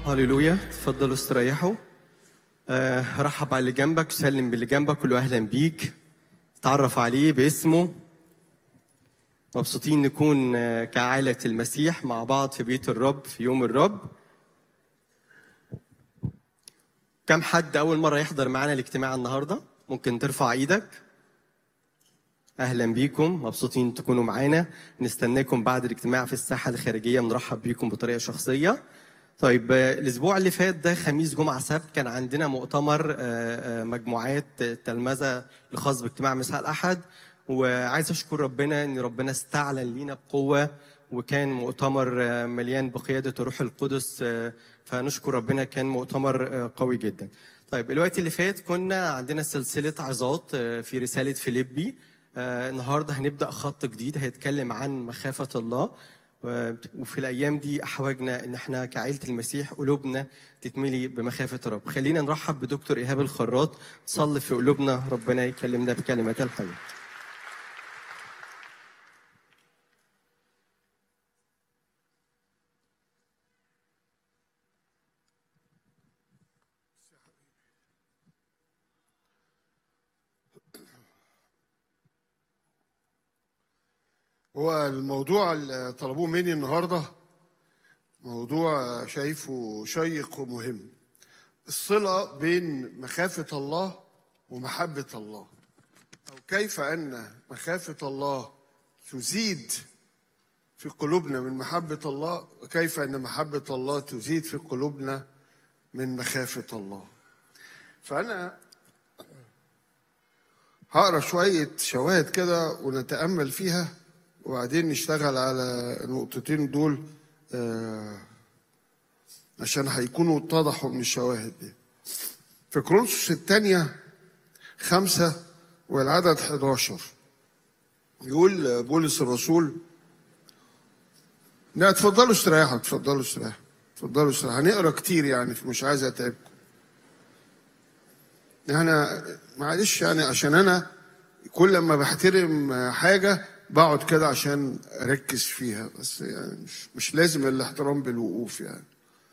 هللويا. تفضلوا استريحوا. رحب على اللي جنبك وسلم باللي جنبك، كله اهلا بيك. تعرف عليه باسمه. مبسوطين نكون كعائلة المسيح مع بعض في بيت الرب في يوم الرب. كم حد أول مرة يحضر معنا الاجتماع النهاردة؟ ممكن ترفع إيدك. أهلا بيكم، مبسوطين تكونوا معانا. نستناكم بعد الاجتماع في الساحة الخارجية، نرحب بيكم بطريقة شخصية. طيب، الأسبوع اللي فات ده خميس جمعة سبت كان عندنا مؤتمر مجموعات تلمذة الخاص باجتماع مساء الأحد، وعايز أشكر ربنا إن ربنا استعلن لينا بقوة، وكان مؤتمر مليان بقيادة الروح القدس، فنشكر ربنا، كان مؤتمر قوي جدا. طيب، الوقت اللي فات كنا عندنا سلسلة عظات في رسالة فيليبي. النهارده هنبدأ خط جديد هيتكلم عن مخافة الله. وفي الأيام دي أحوجنا إن احنا كعائلة المسيح قلوبنا تتملي بمخافة الرب. خلينا نرحب بدكتور إيهاب الخراط، تصلي في قلوبنا ربنا يكلمنا بكلمات الحياة. هو الموضوع اللي طلبوه مني النهارده موضوع شايفه شيق ومهم. الصلة بين مخافة الله ومحبة الله، أو كيف أن مخافة الله تزيد في قلوبنا من محبة الله، وكيف أن محبة الله تزيد في قلوبنا من مخافة الله. فأنا هقرأ شوية شواهد كده ونتأمل فيها، وبعدين نشتغل على النقطتين دول عشان هيكونوا اتضحوا من الشواهد دي. في كورنثوس الثانية 5 والعدد 11 يقول بولس الرسول، لا اتفضلوا استريحوا، اتفضلوا استريحوا، هنقرا كتير يعني، مش عايز اتعبكم. انا معلش يعني، عشان انا كل ما بحترم حاجة بقعد كده عشان اركز فيها، بس يعني مش لازم الاحترام بالوقوف يعني.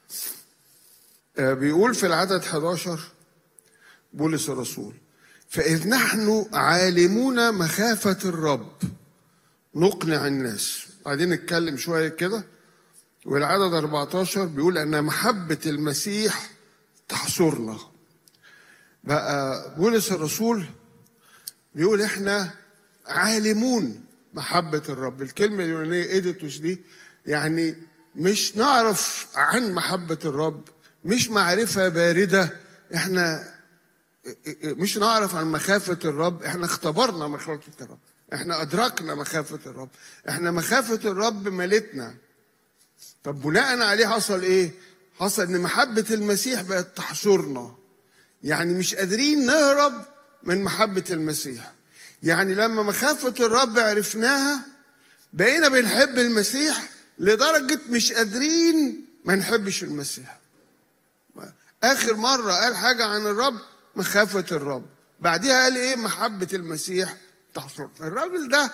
بيقول في العدد 11 بولس الرسول، فإذ نحن عالمون مخافة الرب نقنع الناس. بعدين نتكلم شوية كده. والعدد 14 بيقول أن محبة المسيح تحصرنا. بقى بولس الرسول بيقول احنا عالمون محبة الرب. الكلمة اليونانية ايديتوس دي يعني مش نعرف عن محبة الرب، مش معرفة باردة، احنا مش نعرف عن مخافة الرب، احنا اختبرنا مخافة الرب، احنا ادركنا مخافة الرب، احنا مخافة الرب ملتنا. طب بناء عليه حصل ايه؟ حصل ان محبة المسيح بقت تحصرنا، يعني مش قادرين نهرب من محبة المسيح. يعني لما مخافة الرب عرفناها بقينا بنحب المسيح لدرجة مش قادرين ما نحبش المسيح. آخر مرة قال حاجة عن الرب مخافة الرب، بعدها قال إيه؟ محبة المسيح تحصر. الراجل ده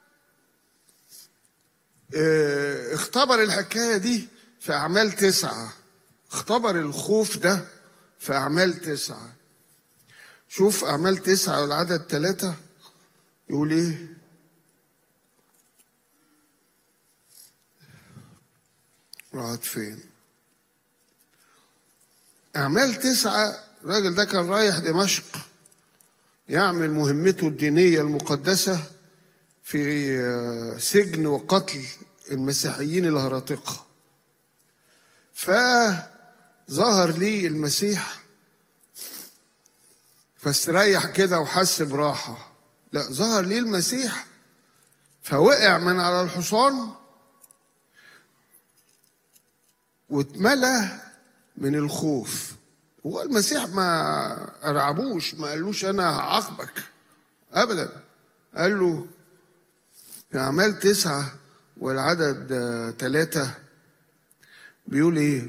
اختبر الحكاية دي في أعمال 9، اختبر الخوف ده في أعمال 9. شوف أعمال 9 والعدد 3 يقول إيه؟ راحت فين؟ أعمال 9. الراجل ده كان رايح دمشق يعمل مهمته الدينية المقدسة في سجن وقتل المسيحيين الهراطقة. فظهر لي المسيح فاستريح كده وحس براحة. لا، ظهر لي المسيح فوقع من على الحصان واتملى من الخوف. هو المسيح ما أرعبوش، ما قالوش أنا هعاقبك أبدا. قال له في أعمال 9 والعدد 3 بيقول إيه؟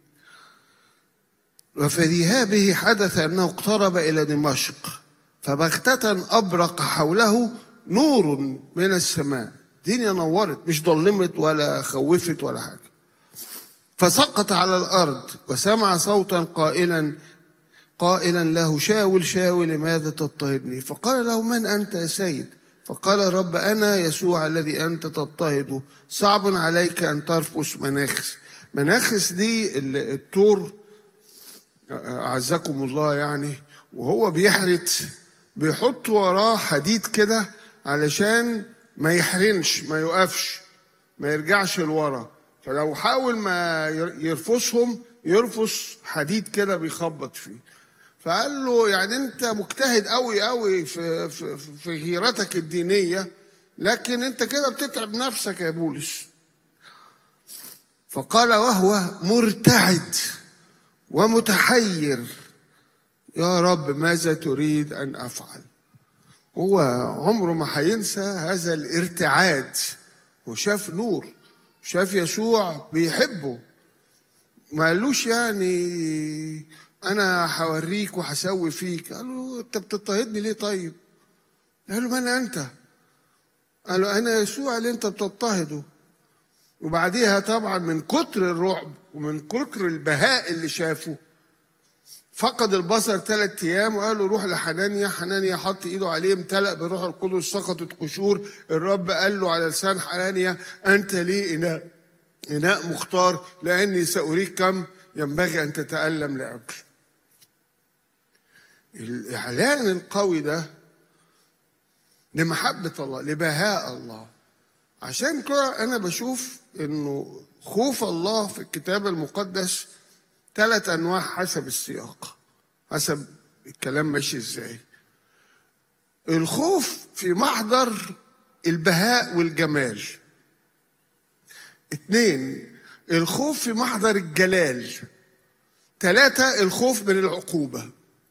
وفي ذهابه حدث أنه اقترب إلى دمشق فبغتة أبرق حوله نور من السماء. الدنيا نورت، مش ضلمت ولا خوفت ولا حاجة. فسقط على الأرض وسمع صوتا قائلا له: شاول شاول لماذا تضطهدني؟ فقال له: من أنت يا سيد؟ فقال: رب، أنا يسوع الذي أنت تضطهده، صعب عليك أن ترفس مناخس. مناخس دي الطور، أعزكم الله، يعني وهو بيحرت بيحط وراه حديد كده علشان ما يحرنش، ما يقفش، ما يرجعش لورا. فلو حاول ما يرفسهم يرفس حديد كده بيخبط فيه. فقال له: يعني انت مجتهد قوي قوي في غيرتك الدينيه، لكن انت كده بتتعب نفسك يا بولس. فقال وهو مرتعد ومتحير: يا رب، ماذا تريد ان افعل؟ هو عمره ما هينسى هذا الارتعاد، وشاف نور، شاف يسوع بيحبه. ما قالوش يعني انا هوريك وهسوي فيك. قال له: انت بتضطهدني ليه طيب؟ قال له: من انت؟ قال له: انا يسوع اللي انت بتضطهده. وبعديها طبعا من كتر الرعب ومن كتر البهاء اللي شافه فقد البصر 3 ايام. وقال له: روح لحنانيا. حنانيا حط ايده عليه، امتلأ بالروح القدس، سقطت قشور. الرب قال له على لسان حنانيا: انت لي اناء مختار، لاني ساريك كم ينبغي ان تتألم لاجل. الاعلان القوي ده لمحبة الله، لبهاء الله. عشان كده انا بشوف انه خوف الله في الكتاب المقدس 3 انواع حسب السياق، حسب الكلام ماشي ازاي. الخوف في محضر البهاء والجمال. 2 الخوف في محضر الجلال. 3 الخوف من العقوبة.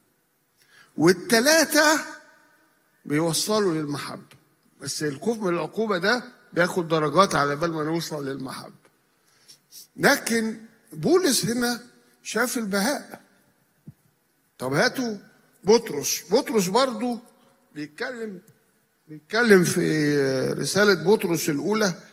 وال3 بيوصلوا للمحبة، بس الخوف من العقوبة ده بياخد درجات على بال ما نوصل للمحبة. لكن بولس هنا شاف البهاء. طب هاتوا بطرس برضو بيتكلم في رسالة بطرس الأولى